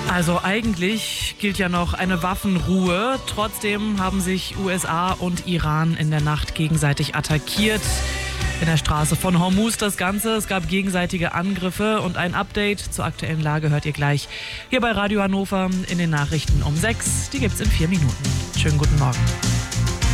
Also eigentlich gilt ja noch eine Waffenruhe. Trotzdem haben sich USA und Iran in der Nacht gegenseitig attackiert. In der Straße von Hormuz das Ganze. Es gab gegenseitige Angriffe und ein Update zur aktuellen Lage hört ihr gleich hier bei Radio Hannover in den Nachrichten um 6. Die gibt's in 4 Minuten. Schönen guten Morgen.